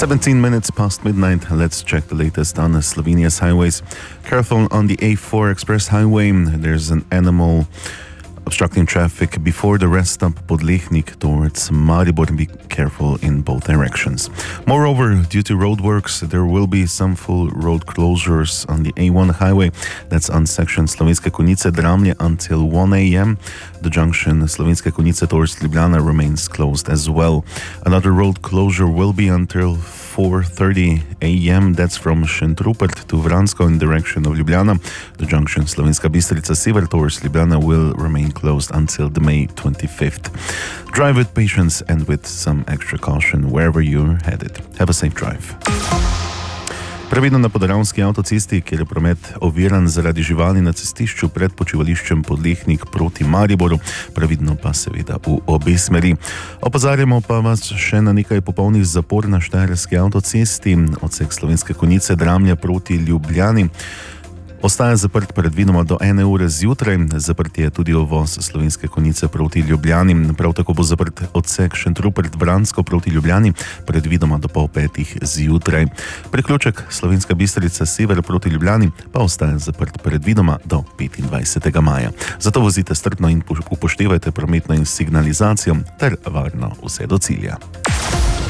17 minutes past midnight. Let's check the latest on Slovenia's highways. Careful on the A4 Express Highway. There's an animal obstructing traffic before the rest stop Podlehnik towards Maribor. Be careful in both directions. Moreover, due to roadworks, there will be some full road closures on the A1 highway. That's on section Slovenske Konjice-Dramlje until 1 a.m. The junction Slovenske Konjice towards Ljubljana remains closed as well. Another road closure will be until 4:30 a.m. That's from Šentrupert to Vransko in direction of Ljubljana. The junction Slovenska Bistrica-Sever towards Ljubljana will remain closed until the May 25th. Drive with patience and with some extra caution wherever you're headed. Have a safe drive. Previdno na podravski avtocesti, kjer je promet oviran zaradi živali na cestišču pred počivališčem Podlehnik proti Mariboru, previdno pa seveda v obe smeri. Opozarjamo pa vas še na nekaj popolnih zapor na štajerski avtocesti, odsek Slovenske Konjice-Dramlje proti Ljubljani. Ostaja zaprt predvidoma do 1 ure zjutraj, zaprt je tudi uvoz Slovenske Konjice proti Ljubljani. Prav tako bo zaprt odsek Šentrupert-Vransko proti Ljubljani, predvidoma do 4:30 zjutraj. Priključek Slovenska Bistrica-Sever proti Ljubljani pa ostaja zaprt predvidoma do 25. maja. Zato vozite strpno in upoštevajte prometno in signalizacijo ter varno vse do cilja.